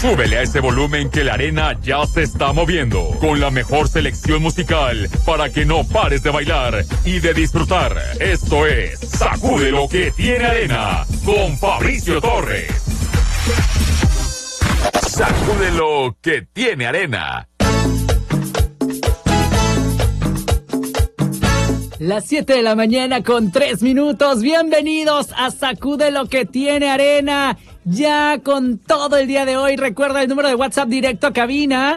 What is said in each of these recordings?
Súbele a ese volumen que la arena ya se está moviendo. Con la mejor selección musical para que no pares de bailar y de disfrutar. Esto es Sacude lo que tiene arena con Fabricio Torres. Sacude lo que tiene arena. Las 7 de la mañana con 3 minutos. Bienvenidos a Sacude lo que tiene arena. Ya con todo el día de hoy. Recuerda el número de WhatsApp directo a cabina.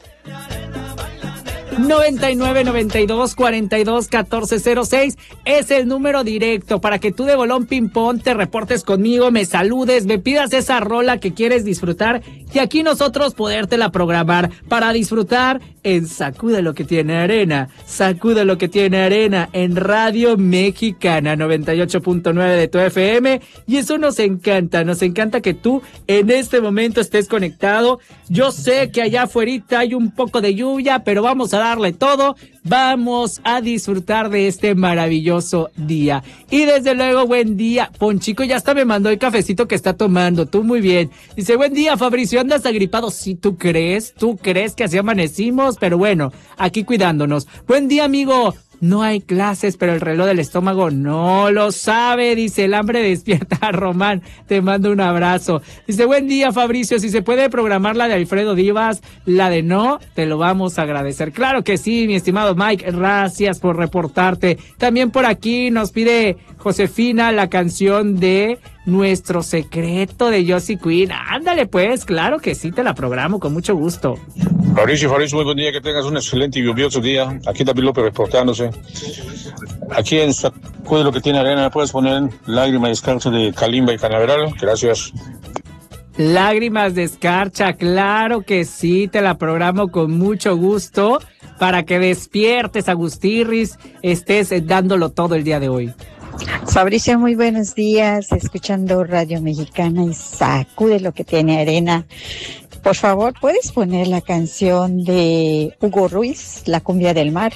9992421406 es el número directo para que tú de bolón ping pong te reportes conmigo, me saludes, me pidas esa rola que quieres disfrutar y aquí nosotros podértela programar para disfrutar en Sacude lo que tiene arena. Sacude lo que tiene arena en Radio Mexicana 98.9 de tu FM y eso nos encanta que tú en este momento estés conectado. Yo sé que allá afuera hay un poco de lluvia, pero vamos a darle todo, vamos a disfrutar de este maravilloso día. Y desde luego, buen día. Ponchico ya hasta me mandó el cafecito que está tomando, tú muy bien. Dice, buen día, Fabricio, ¿andas agripado? Sí, ¿tú crees que así amanecimos? Pero bueno, aquí cuidándonos. Buen día, amigo. No hay clases, pero el reloj del estómago no lo sabe, dice, el hambre despierta. Román, te mando un abrazo. Dice, buen día, Fabricio, si se puede programar la de Alfredo Divas, la de No, te lo vamos a agradecer. Claro que sí, mi estimado Mike, gracias por reportarte. También por aquí nos pide Josefina la canción de Nuestro Secreto de Josie Queen. Ándale pues, claro que sí, te la programo con mucho gusto. Fabricio, muy buen día, que tengas un excelente y lluvioso día. Aquí David López reportándose. Aquí en Sacude lo que tiene arena, ¿puedes poner Lágrimas Descalzas de Kalimba y Canaveral? Gracias. Lágrimas de Escarcha, claro que sí, te la programo con mucho gusto para que despiertes, Agustirris, estés dándolo todo el día de hoy. Fabricio, muy buenos días, escuchando Radio Mexicana y Sacude lo que tiene arena. Por favor, ¿puedes poner la canción de Hugo Ruiz, La Cumbia del Mar?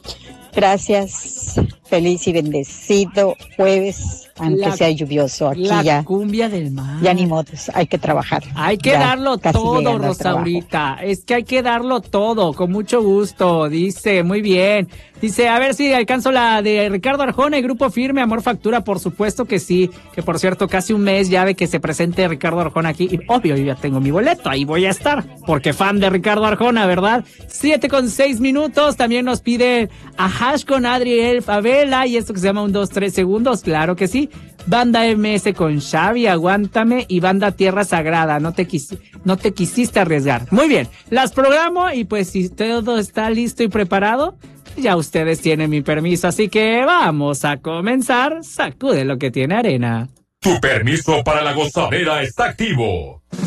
Gracias, feliz y bendecido jueves, aunque sea lluvioso. Aquí la cumbia del mar. Ya ni modos, hay que trabajar. Hay que darlo todo, Rosaurita. Es que hay que darlo todo, con mucho gusto. Dice, muy bien. Dice, a ver si alcanzo la de Ricardo Arjona y Grupo Firme, Amor Factura, por supuesto que sí. Que por cierto, casi un mes ya de que se presente Ricardo Arjona aquí. Y obvio, yo ya tengo mi boleto, ahí voy a estar. Porque fan de Ricardo Arjona, ¿verdad? 7:06. También nos pide a Hash con Adriel Favela y esto que se llama un 2-3 segundos, claro que sí. Banda MS con Xavi, Aguántame y Banda Tierra Sagrada, no te quisiste arriesgar. Muy bien, las programo y pues si todo está listo y preparado, ya ustedes tienen mi permiso, así que vamos a comenzar. Sacude lo que tiene arena. Tu permiso para la gozadera está activo.